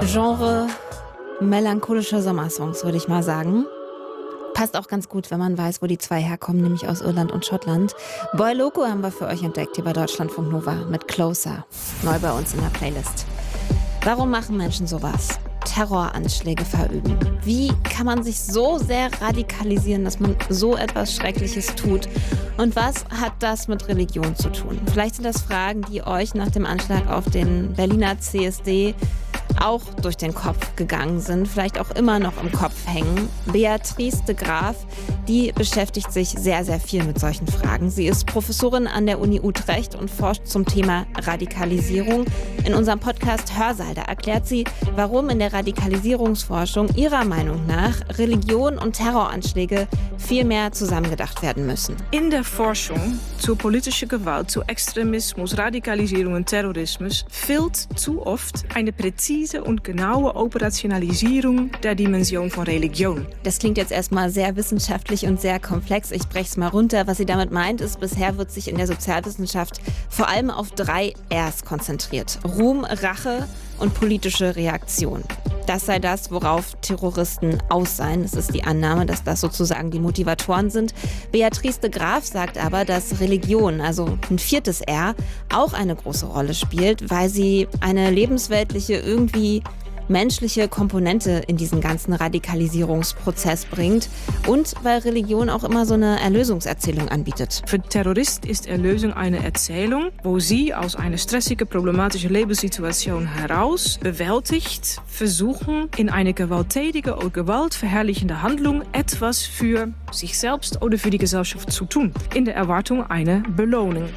Genre melancholische Sommersongs, würde ich mal sagen. Passt auch ganz gut, wenn man weiß, wo die zwei herkommen, nämlich aus Irland und Schottland. Boy Loco haben wir für euch entdeckt hier bei Deutschlandfunk Nova mit Closer. Neu bei uns in der Playlist. Warum machen Menschen sowas? Terroranschläge verüben. Wie kann man sich so sehr radikalisieren, dass man so etwas Schreckliches tut? Und was hat das mit Religion zu tun? Vielleicht sind das Fragen, die euch nach dem Anschlag auf den Berliner CSD auch durch den Kopf gegangen sind, vielleicht auch immer noch im Kopf hängen. Beatrice de Graaf, die beschäftigt sich sehr, sehr viel mit solchen Fragen. Sie ist Professorin an der Uni Utrecht und forscht zum Thema Radikalisierung. In unserem Podcast Hörsaal, da erklärt sie, warum in der Radikalisierungsforschung ihrer Meinung nach Religion und Terroranschläge viel mehr zusammengedacht werden müssen. In der Forschung zur politischen Gewalt, zu Extremismus, Radikalisierung und Terrorismus fehlt zu oft eine präzise und genaue Operationalisierung der Dimension von Religion. Das klingt jetzt erstmal sehr wissenschaftlich und sehr komplex. Ich breche es mal runter. Was sie damit meint, ist, bisher wird sich in der Sozialwissenschaft vor allem auf 3 Rs konzentriert. Ruhm, Rache und politische Reaktion. Das sei das, worauf Terroristen aus seien. Es ist die Annahme, dass das sozusagen die Motivatoren sind. Beatrice de Graaf sagt aber, dass Religion, also ein 4. R, auch eine große Rolle spielt, weil sie eine lebensweltliche, irgendwie menschliche Komponente in diesen ganzen Radikalisierungsprozess bringt und weil Religion auch immer so eine Erlösungserzählung anbietet. Für Terroristen ist Erlösung eine Erzählung, wo sie aus einer stressigen, problematischen Lebenssituation heraus bewältigt versuchen, in eine gewalttätige oder gewaltverherrlichende Handlung etwas für sich selbst oder für die Gesellschaft zu tun, in der Erwartung einer Belohnung.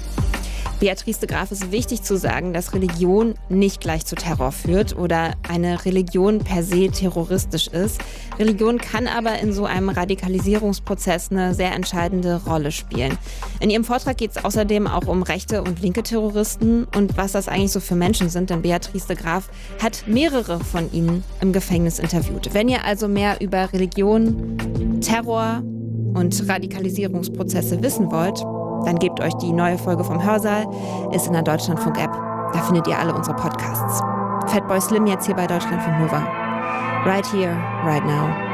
Beatrice de Graaf ist wichtig zu sagen, dass Religion nicht gleich zu Terror führt oder eine Religion per se terroristisch ist. Religion kann aber in so einem Radikalisierungsprozess eine sehr entscheidende Rolle spielen. In ihrem Vortrag geht es außerdem auch um rechte und linke Terroristen und was das eigentlich so für Menschen sind, denn Beatrice de Graaf hat mehrere von ihnen im Gefängnis interviewt. Wenn ihr also mehr über Religion, Terror und Radikalisierungsprozesse wissen wollt, dann gebt euch die neue Folge vom Hörsaal, ist in der Deutschlandfunk-App. Da findet ihr alle unsere Podcasts. Fatboy Slim jetzt hier bei Deutschlandfunk Nova. Right here, right now.